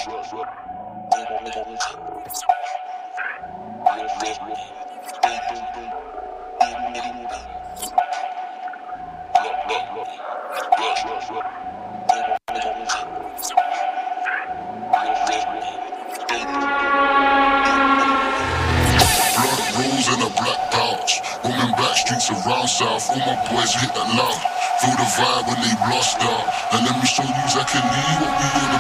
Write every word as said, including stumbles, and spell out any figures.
Rules in a black pouch, roaming back streets around south. All my boys hit that loud, feel the vibe when they blast out. And let me show you exactly what we all